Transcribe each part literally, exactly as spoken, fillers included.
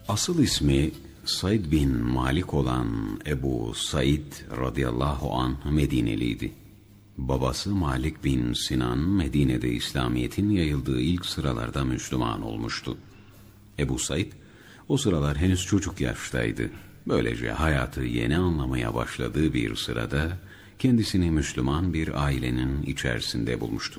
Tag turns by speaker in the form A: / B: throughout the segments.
A: Asıl ismi Said bin Malik olan Ebu Said radıyallahu anh Medineliydi. Babası Malik bin Sinan Medine'de İslamiyet'in yayıldığı ilk sıralarda Müslüman olmuştu. Ebu Said o sıralar henüz çocuk yaştaydı. Böylece hayatı yeni anlamaya başladığı bir sırada kendisini Müslüman bir ailenin içerisinde bulmuştu.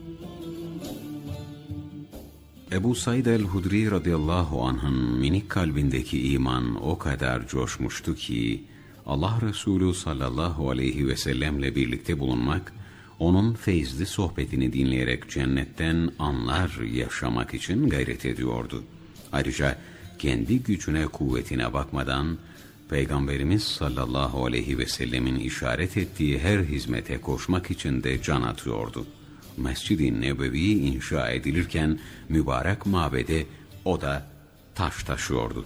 A: Ebu Said el-Hudri radıyallahu anh'ın minik kalbindeki iman o kadar coşmuştu ki Allah Resulü sallallahu aleyhi ve sellemle birlikte bulunmak, onun feyizli sohbetini dinleyerek cennetten anlar yaşamak için gayret ediyordu. Ayrıca kendi gücüne kuvvetine bakmadan Peygamberimiz sallallahu aleyhi ve sellemin işaret ettiği her hizmete koşmak için de can atıyordu. Mescid-i Nebevi inşa edilirken mübarek mabede o da taş taşıyordu.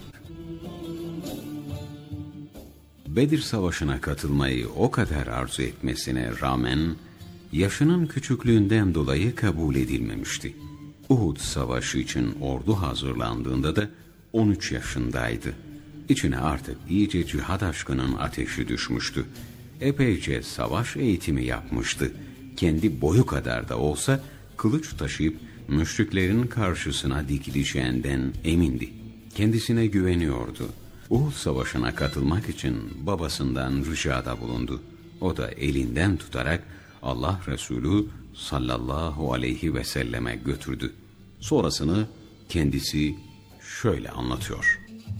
A: Bedir Savaşı'na katılmayı o kadar arzu etmesine rağmen yaşının küçüklüğünden dolayı kabul edilmemişti. Uhud Savaşı için ordu hazırlandığında da on üç yaşındaydı. İçine artık iyice cihad aşkının ateşi düşmüştü. Epeyce savaş eğitimi yapmıştı. Kendi boyu kadar da olsa kılıç taşıyıp müşriklerin karşısına dikileceğinden emindi. Kendisine güveniyordu. Uhud Savaşı'na katılmak için babasından ricada bulundu. O da elinden tutarak Allah Resulü sallallahu aleyhi ve selleme götürdü. Sonrasını kendisi şöyle anlatıyor.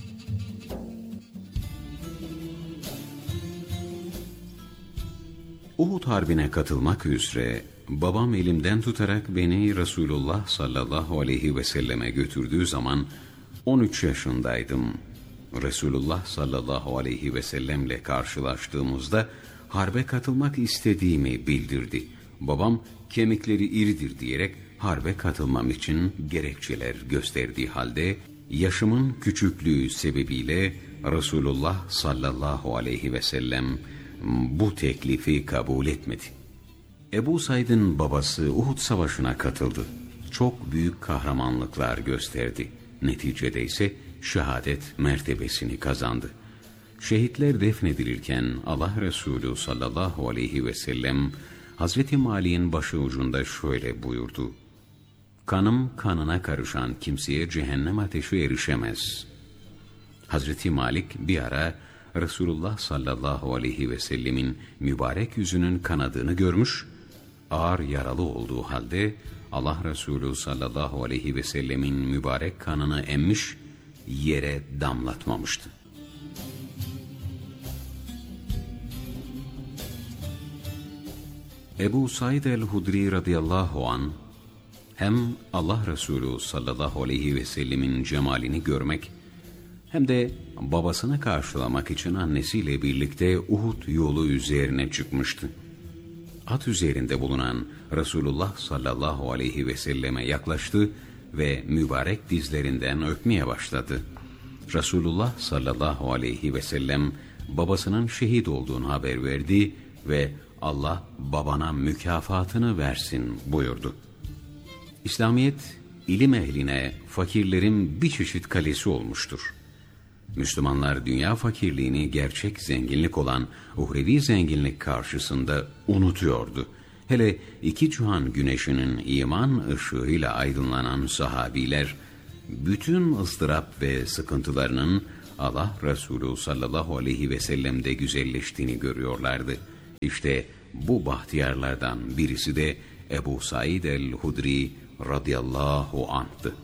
A: Uhud Harbi'ne katılmak üzere babam elimden tutarak beni Resulullah sallallahu aleyhi ve selleme götürdüğü zaman on üç yaşındaydım. Resulullah sallallahu aleyhi ve sellemle karşılaştığımızda harbe katılmak istediğimi bildirdi. Babam kemikleri iridir diyerek harbe katılmam için gerekçeler gösterdiği halde yaşımın küçüklüğü sebebiyle Resulullah sallallahu aleyhi ve sellem bu teklifi kabul etmedi. Ebu Said'in babası Uhud Savaşı'na katıldı. Çok büyük kahramanlıklar gösterdi. Neticede ise şehadet mertebesini kazandı. Şehitler defnedilirken Allah Resulü sallallahu aleyhi ve sellem Hazreti Malik'in başı ucunda şöyle buyurdu: "Kanım kanına karışan kimseye cehennem ateşi erişemez." Hazreti Malik bir ara Resulullah sallallahu aleyhi ve sellemin mübarek yüzünün kanadığını görmüş, ağır yaralı olduğu halde Allah Resulü sallallahu aleyhi ve sellemin mübarek kanını emmiş, yere damlatmamıştı. Ebu Said el-Hudri radıyallahu anh hem Allah Resulü sallallahu aleyhi ve sellemin cemalini görmek hem de babasını karşılamak için annesiyle birlikte Uhud yolu üzerine çıkmıştı. At üzerinde bulunan Resulullah sallallahu aleyhi ve selleme yaklaştı ve mübarek dizlerinden öpmeye başladı. Resulullah sallallahu aleyhi ve sellem babasının şehit olduğunu haber verdi ve Allah babana mükafatını versin buyurdu. İslamiyet, ilim ehline, fakirlerin bir çeşit kalesi olmuştur. Müslümanlar dünya fakirliğini gerçek zenginlik olan uhrevi zenginlik karşısında unutuyordu. Hele iki cihan güneşinin iman ışığıyla aydınlanan sahabiler, bütün ıstırap ve sıkıntılarının Allah Resulü sallallahu aleyhi ve sellem'de güzelleştiğini görüyorlardı. İşte bu bahtiyarlardan birisi de Ebu Said el-Hudri radıyallahu anh'tı.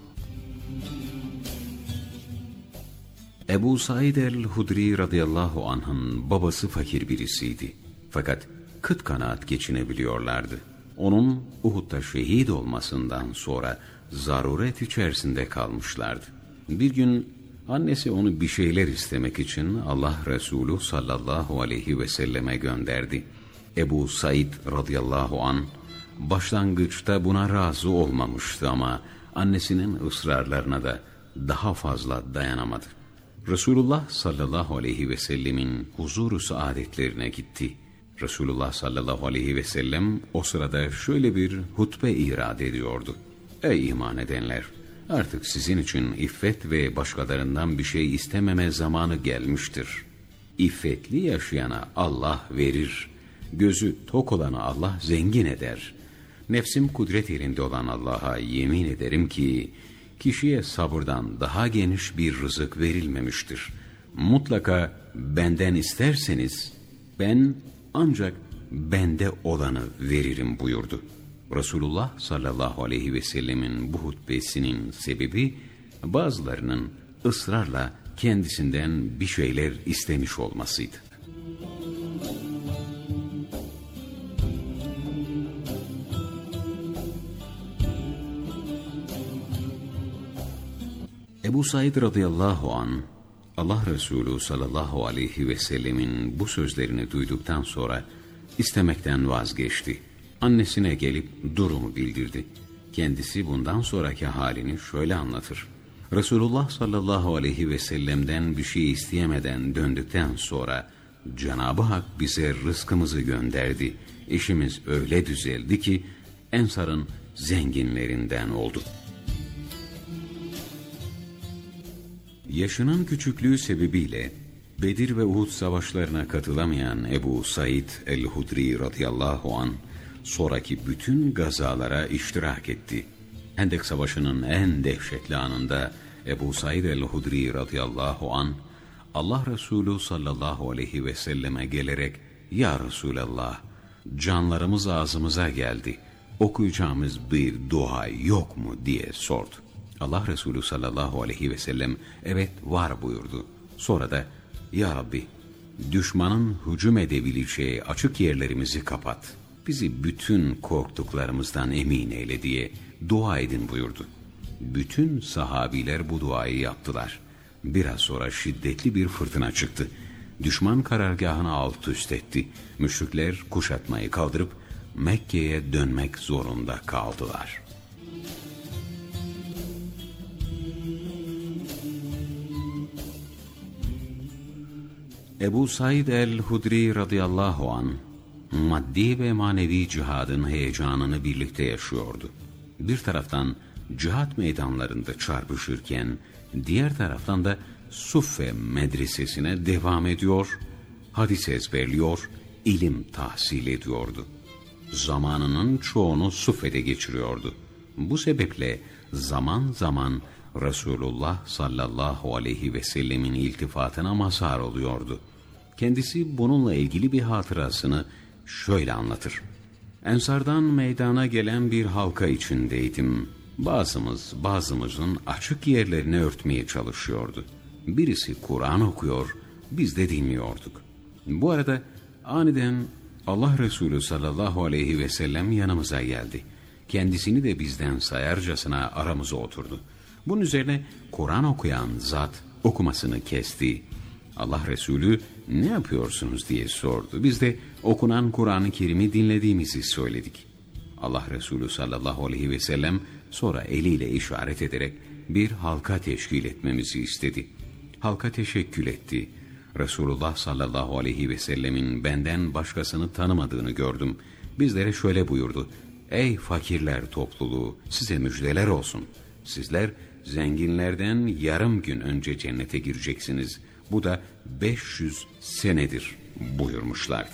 A: Ebu Said el-Hudri radıyallahu anh'ın babası fakir birisiydi. Fakat kıt kanaat geçinebiliyorlardı. Onun Uhud'da şehit olmasından sonra zaruret içerisinde kalmışlardı. Bir gün annesi onu bir şeyler istemek için Allah Resulü sallallahu aleyhi ve selleme gönderdi. Ebu Said radıyallahu anh başlangıçta buna razı olmamıştı ama annesinin ısrarlarına da daha fazla dayanamadı. Resulullah sallallahu aleyhi ve sellemin huzuru saadetlerine gitti. Resulullah sallallahu aleyhi ve sellem o sırada şöyle bir hutbe irad ediyordu: "Ey iman edenler! Artık sizin için iffet ve başkalarından bir şey istememe zamanı gelmiştir. İffetli yaşayana Allah verir, gözü tok olana Allah zengin eder. Nefsim kudret elinde olan Allah'a yemin ederim ki, kişiye sabırdan daha geniş bir rızık verilmemiştir. Mutlaka benden isterseniz, ben ancak bende olanı veririm buyurdu. Resulullah sallallahu aleyhi ve sellemin bu hutbesinin sebebi, bazılarının ısrarla kendisinden bir şeyler istemiş olmasıydı. Ebu Said radıyallahu an, Allah Resulü sallallahu aleyhi ve sellemin bu sözlerini duyduktan sonra istemekten vazgeçti. Annesine gelip durumu bildirdi. Kendisi bundan sonraki halini şöyle anlatır. Resulullah sallallahu aleyhi ve sellem'den bir şey isteyemeden döndükten sonra Cenab-ı Hak bize rızkımızı gönderdi. İşimiz öyle düzeldi ki Ensar'ın zenginlerinden oldu. Yaşının küçüklüğü sebebiyle Bedir ve Uhud savaşlarına katılamayan Ebu Said el-Hudri radıyallahu an sonraki bütün gazalara iştirak etti. Hendek Savaşı'nın en dehşetli anında Ebu Said el-Hudri radıyallahu an Allah Resulü sallallahu aleyhi ve selleme gelerek "Ya Resulallah, canlarımız ağzımıza geldi. Okuyacağımız bir dua yok mu?" diye sordu. Allah Resulü sallallahu aleyhi ve sellem "Evet var" buyurdu. Sonra da "Ya Rabbi, düşmanın hücum edebileceği açık yerlerimizi kapat. Bizi bütün korktuklarımızdan emin eyle" diye dua edin buyurdu. Bütün sahabiler bu duayı yaptılar. Biraz sonra şiddetli bir fırtına çıktı. Düşman karargahını alt üst etti. Müşrikler kuşatmayı kaldırıp Mekke'ye dönmek zorunda kaldılar. Ebu Said el-Hudri radıyallahu an maddi ve manevi cihadın heyecanını birlikte yaşıyordu. Bir taraftan cihat meydanlarında çarpışırken diğer taraftan da Suffe medresesine devam ediyor, hadis ezberliyor, ilim tahsil ediyordu. Zamanının çoğunu Suffe'de geçiriyordu. Bu sebeple zaman zaman Resulullah sallallahu aleyhi ve sellemin iltifatına mazhar oluyordu. Kendisi bununla ilgili bir hatırasını şöyle anlatır. Ensardan meydana gelen bir halka içindeydim. Bazımız bazımızın açık yerlerini örtmeye çalışıyordu. Birisi Kur'an okuyor, biz de dinliyorduk. Bu arada aniden Allah Resulü sallallahu aleyhi ve sellem yanımıza geldi. Kendisini de bizden sayarcasına aramıza oturdu. Bunun üzerine Kur'an okuyan zat okumasını kesti. Allah Resulü "Ne yapıyorsunuz?" diye sordu. Biz de okunan Kur'an-ı Kerim'i dinlediğimizi söyledik. Allah Resulü sallallahu aleyhi ve sellem sonra eliyle işaret ederek bir halka teşkil etmemizi istedi. Halka teşekkül etti. Resulullah sallallahu aleyhi ve sellemin benden başkasını tanımadığını gördüm. Bizlere şöyle buyurdu: "Ey fakirler topluluğu, size müjdeler olsun. Sizler zenginlerden yarım gün önce cennete gireceksiniz. Bu da beş yüz senedir" buyurmuşlardı.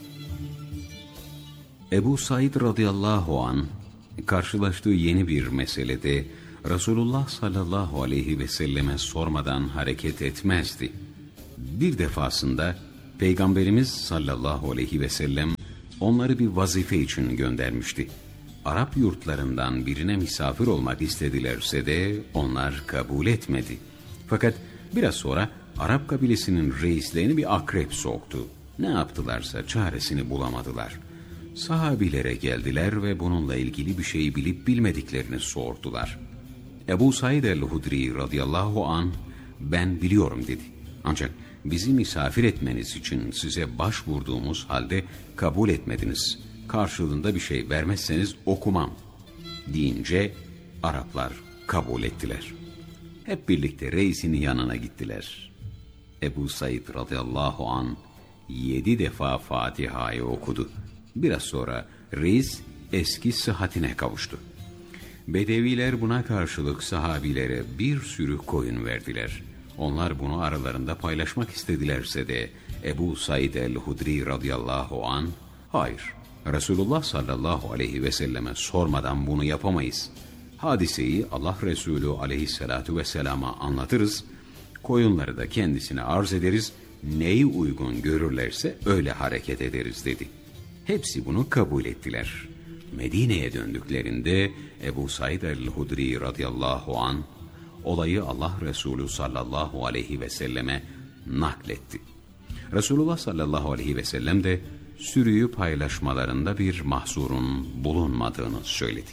A: Ebu Said radıyallahu an karşılaştığı yeni bir meselede Resulullah sallallahu aleyhi ve selleme sormadan hareket etmezdi. Bir defasında Peygamberimiz sallallahu aleyhi ve sellem onları bir vazife için göndermişti. Arap yurtlarından birine misafir olmak istedilerse de onlar kabul etmedi. Fakat biraz sonra Arap kabilesinin reislerini bir akrep soktu. Ne yaptılarsa çaresini bulamadılar. Sahabilere geldiler ve bununla ilgili bir şey bilip bilmediklerini sordular. Ebu Said el-Hudri radıyallahu an "Ben biliyorum" dedi. "Ancak bizi misafir etmeniz için size başvurduğumuz halde kabul etmediniz. Karşılığında bir şey vermezseniz okumam" deyince Araplar kabul ettiler. Hep birlikte reisinin yanına gittiler. Ebu Said radıyallahu an yedi defa Fatiha'yı okudu. Biraz sonra reis eski sıhhatine kavuştu. Bedeviler buna karşılık sahabilere bir sürü koyun verdiler. Onlar bunu aralarında paylaşmak istedilerse de Ebu Said el-Hudri radıyallahu an, hayır, Resulullah sallallahu aleyhi ve selleme sormadan bunu yapamayız. Hadiseyi Allah Resulü aleyhissalatu vesselama anlatırız, koyunları da kendisine arz ederiz, neyi uygun görürlerse öyle hareket ederiz dedi. Hepsi bunu kabul ettiler. Medine'ye döndüklerinde Ebu Said el-Hudri radıyallahu an olayı Allah Resulü sallallahu aleyhi ve selleme nakletti. Resulullah sallallahu aleyhi ve sellem de sürüyü paylaşmalarında bir mahzurun bulunmadığını söyledi.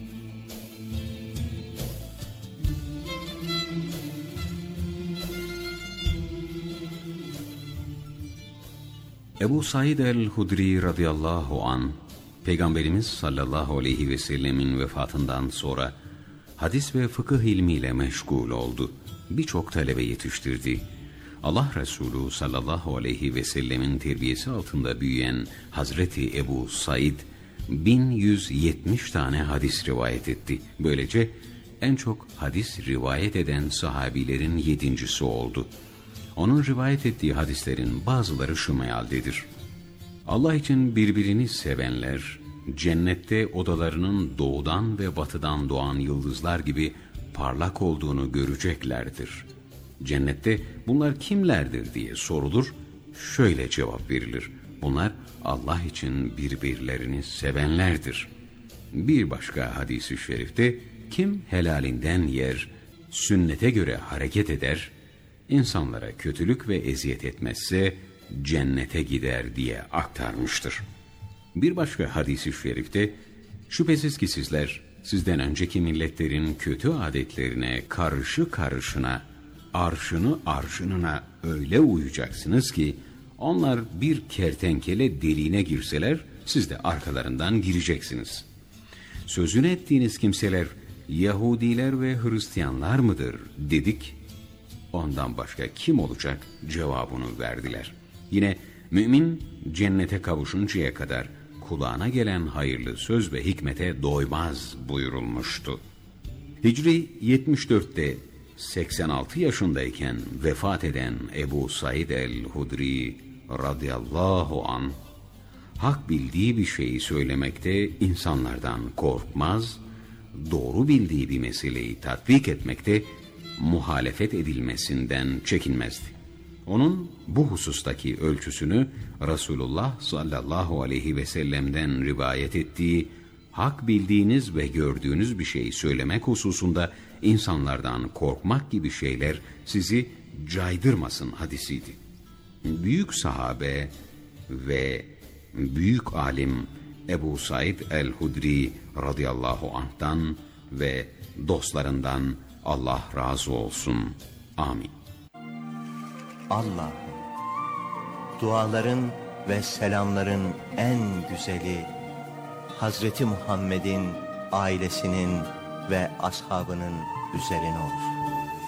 A: Ebu Said el-Hudri radıyallahu an, Peygamberimiz sallallahu aleyhi ve sellemin vefatından sonra hadis ve fıkıh ilmiyle meşgul oldu. Birçok talebe yetiştirdi. Allah Resulü sallallahu aleyhi ve sellemin terbiyesi altında büyüyen Hazreti Ebu Said bin yüz yetmiş tane hadis rivayet etti. Böylece en çok hadis rivayet eden sahabilerin yedincisi oldu. Onun rivayet ettiği hadislerin bazıları şu mealdedir. Allah için birbirini sevenler, cennette odalarının doğudan ve batıdan doğan yıldızlar gibi parlak olduğunu göreceklerdir. Cennette bunlar kimlerdir diye sorulur, şöyle cevap verilir. Bunlar Allah için birbirlerini sevenlerdir. Bir başka hadis-i şerifte, kim helalinden yer, sünnete göre hareket eder, insanlara kötülük ve eziyet etmezse cennete gider diye aktarmıştır. Bir başka hadis-i şerifte, şüphesiz ki sizler sizden önceki milletlerin kötü adetlerine karşı karışına, arşını arşınına öyle uyacaksınız ki, onlar bir kertenkele deliğine girseler, siz de arkalarından gireceksiniz. Sözünü ettiğiniz kimseler, Yahudiler ve Hristiyanlar mıdır dedik. Ondan başka kim olacak cevabını verdiler. Yine mümin cennete kavuşuncaya kadar kulağına gelen hayırlı söz ve hikmete doymaz buyurulmuştu. Hicri yetmiş dörtte seksen altı yaşındayken vefat eden Ebu Said el-Hudri radıyallahu an, hak bildiği bir şeyi söylemekte insanlardan korkmaz, doğru bildiği bir meseleyi tatbik etmekte muhalefet edilmesinden çekinmezdi. Onun bu husustaki ölçüsünü Resulullah sallallahu aleyhi ve sellem'den rivayet ettiği hak bildiğiniz ve gördüğünüz bir şeyi söylemek hususunda insanlardan korkmak gibi şeyler sizi caydırmasın hadisiydi. Büyük sahabe ve büyük alim Ebu Said el-Hudri radıyallahu anh'tan ve dostlarından Allah razı olsun. Amin.
B: Allah'ım, duaların ve selamların en güzeli Hazreti Muhammed'in, ailesinin ve ashabının üzerine olsun.